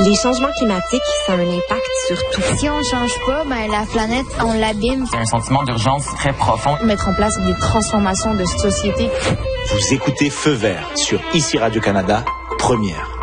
Les changements climatiques, ça a un impact sur tout. Si on ne change pas, la planète, on l'abîme. C'est un sentiment d'urgence très profond. Mettre en place des transformations de société. Vous écoutez Feu Vert sur ICI Radio-Canada, première.